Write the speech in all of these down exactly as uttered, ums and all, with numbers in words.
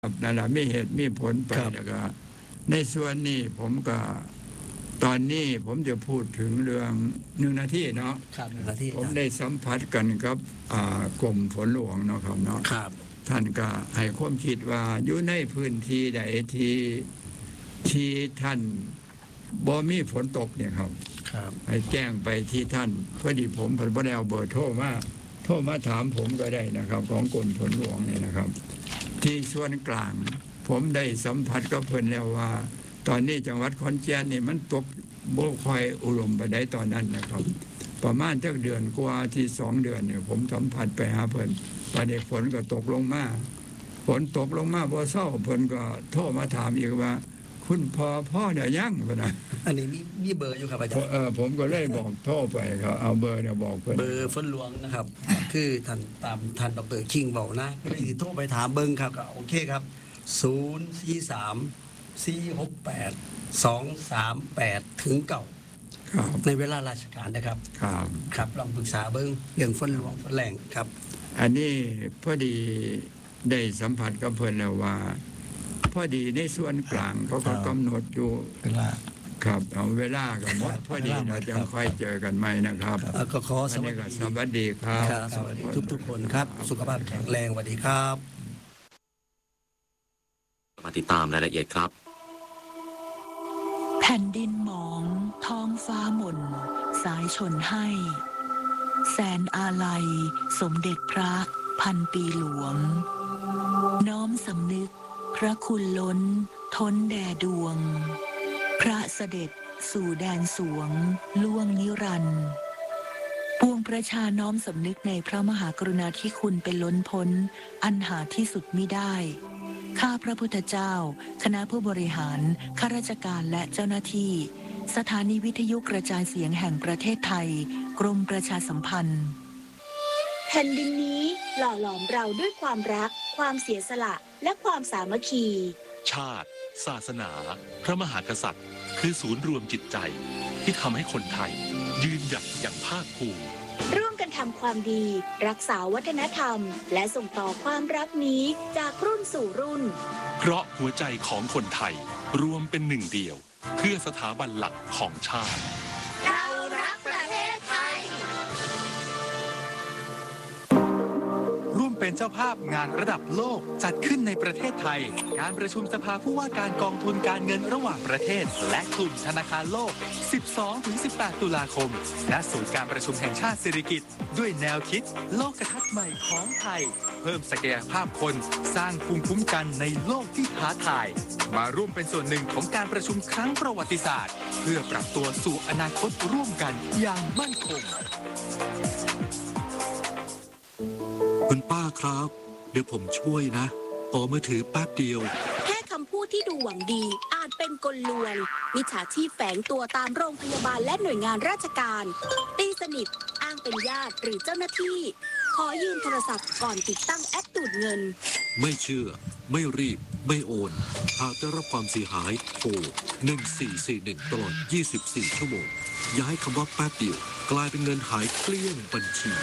ครับนั่นแหละมีเหตุมีผลไปแล้วก็ในส่วนนี้ผมก็ตอนนี้ผมจะพูดถึงเรื่องหนึ่งนาทีเนาะครับหนึ่งนาทีผมได้สัมผัสกันกับกรมฝนหลวงเนาะครับเนาะท่านก็ให้ความคิดว่าอยู่ในพื้นที่ใดที่ที่ท่านบ่มีฝนตกเนี่ยครับให้แจ้งไปที่ท่านพอดีผมผมบ่ได้เอาเบอร์โทรมาโทรมาถามผมก็ได้นะครับของกรมฝนหลวงเนี่ยนะครับที่ส่วนกลางผมได้สัมผัสกับเพิ่นแล้วว่าตอนนี้จังหวัดขอนแก่นนี่มันตกบ่ค่อยอุดมไปได้ตอนนั้นนะครับประมาณจักเดือนกว่าที่สองเดือนเนี่ยผมสัมผัสไปหาเพิ่นตอนนี้ฝนก็ตกลงมาฝนตกลงมาบ่เศร้าเพิ่นก็โทรมาถามอีกว่าคุณพ่อพ่อเนี่ยยังพุ่นน่ะอันนี้มีมีเบอร์อยู่ครับอาจารย์เออผมก็เลยบอกโทรไปครับเอาเบอร์เนี่ยบอกเพิ่นเบอร์ฝนหลวงนะครับคือท่านตามท่านดร.คิงบอกนะก็เลยโทรไปถามเบิ่งครับก็โอเคครับศูนย์ สี่ สาม สี่ หก แปด สอง สาม แปดถึงเก้าในเวลาราชการนะครับครับครับลองปรึกษาเบิ่งเรื่องฝนหลวงฝนแรงครับอันนี้พอดีได้สัมผัสกับเพิ่นแล้วว่าพอดีในส่วนกลางเขาก็กำหนดอยู่เวลาครับเอาเวลากับหมดพอดีเราจะค่อยเจอกันใหม่นะครับก็ขอสวัสดีครับสวัสดีทุกๆคนครับสุขภาพแข็งแรงสวัสดีครับมาติดตามรายละเอียดครับแผ่นดินหมองท้องฟ้าหม่นสายชนให้แสนอาลัยสมเด็จพระพันปีหลวงน้อมสำนึกพระคุณล้นท้นแด่ดวงพระเสด็จสู่แดนสวงล่วงนิรันดร์ปวงประชาน้อมสำนึกในพระมหากรุณาธิคุณเป็นล้นพ้นอันหาที่สุดมิได้ข้าพระพุทธเจ้าคณะผู้บริหารข้าราชการและเจ้าหน้าที่สถานีวิทยุกระจายเสียงแห่งประเทศไทยกรมประชาสัมพันธ์แผ่นดินนี้หล่อหลอมเราด้วยความรักความเสียสละและความสามัคคีชาติศาสนาพระมหากษัตริย์คือศูนย์รวมจิตใจที่ทำให้คนไทยยืนหยัดอย่างภาคภูมิร่วมกันทำความดีรักษาวัฒนธรรมและส่งต่อความรักนี้จากรุ่นสู่รุ่นเพราะหัวใจของคนไทยรวมเป็นหนึ่งเดียวเพื่อสถาบันหลักของชาติเรารักประเทศไทยร่วมเป็นเจ้าภาพงานระดับโลกจัดขึ้นในประเทศไทยการประชุมสภาผู้ว่าการกองทุนการเงินระหว่างประเทศและกลุ่มธนาคารโลก สิบสองถึงสิบแปด ตุลาคมณศูนย์การประชุมแห่งชาติสิริกิติ์ด้วยแนวคิดโลกทัศน์ใหม่ของไทยเพิ่มศักยภาพคนสร้างภูมิคุ้มกันในโลกที่ท้าทายมาร่วมเป็นส่วนหนึ่งของการประชุมครั้งประวัติศาสตร์เพื่อปรับตัวสู่อนาคตร่วมกันอย่างมั่นคงคุณป้าครับเดี๋ยวผมช่วยนะขอมือถือแป๊บเดียวแค่คำพูดที่ดูหวังดีอาจเป็นกลลวงมิจฉาชีพแฝงตัวตามโรงพยาบาลและหน่วยงานราชการตีสนิทอ้างเป็นญาติหรือเจ้าหน้าที่ขอยืมโทรศัพท์ก่อนติดตั้งแอปดูดเงินไม่เชื่อไม่รีบไม่โอนหากได้รับความเสียหายโทรหนึ่งสี่สี่หนึ่งตลอดยี่สิบสี่ชั่วโมงอย่าให้คำว่าแป๊บเดียวกลายเป็นเงินหายเกลี้ยงบัญชี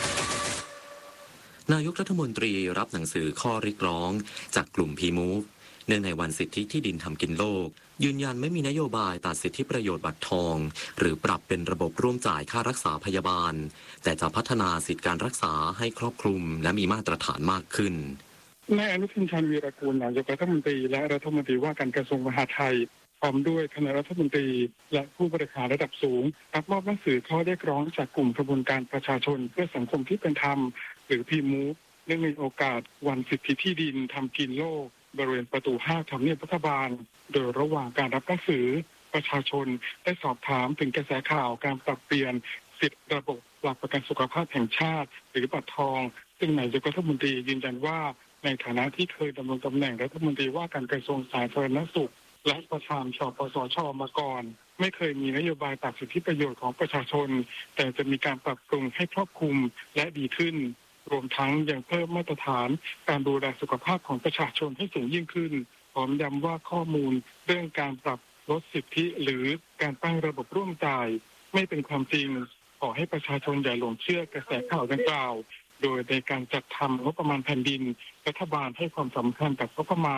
นายกรัฐมนตรีรับหนังสือข้อเรียกร้องจากกลุ่ม พี มูฟ เนื่องในวันสิทธิที่ดินทำกินโลกยืนยันไม่มีนโยบายตัดสิทธิประโยชน์บัตรทองหรือปรับเป็นระบบร่วมจ่ายค่ารักษาพยาบาลแต่จะพัฒนาสิทธิการรักษาให้ครอบคลุมและมีมาตรฐานมากขึ้นนายอนุทินชาญวีรกูลนายกรัฐมนตรีและรัฐมนตรีว่าการกระทรวงมหาดไทยพร้อมด้วยคณะรัฐมนตรีและผู้บริหารระดับสูงรับมอบหนังสือข้อเรียกร้องจากกลุ่มกระบวนการประชาชนเพื่อสังคมที่เป็นธรรมหรือ พี มูฟ เนื่องในโอกาสวันสิทธิที่ดินทำกินโลกบริเวณประตูห้าทำเนียบรัฐบาลโดยระหว่างการรับหนังสือประชาชนได้สอบถามถึงกระแสข่าวการปรับเปลี่ยนสิทธิระบบหลักประกันสุขภาพแห่งชาติหรือบัตรทองซึ่งนายกรัฐมนตรียืนยันว่าในฐานะที่เคยดำรงตำแหน่งรัฐมนตรีว่าการกระทรวงสาธารณสุขและประธานชปสช.มาก่อนไม่เคยมีนโยบายตัดสิทธิประโยชน์ของประชาชนแต่จะมีการปรับปรุงให้ครอบคลุมและดีขึ้นรวมทั้งยังเพิ่มมาตรฐานการดูแลสุขภาพของประชาชนให้สูงยิ่งขึ้นพร้อมย้ำว่าข้อมูลเรื่องการปรับลดสิทธิหรือการตั้งระบบร่วมจ่ายไม่เป็นความจริงขอให้ประชาชนอย่าหลงเชื่อกระแสข่าวดังกล่าวโดยในการจัดทำงบประมาณแผ่นดินรัฐบาลให้ความสำคัญกับงบประมาณ